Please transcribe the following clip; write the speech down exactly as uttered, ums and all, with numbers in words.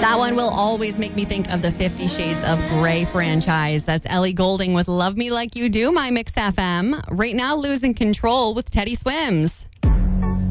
That one will always make me think of the Fifty Shades of Grey franchise. That's Ellie Goulding with Love Me Like You Do, My Mix F M. Right now, Losing Control with Teddy Swims.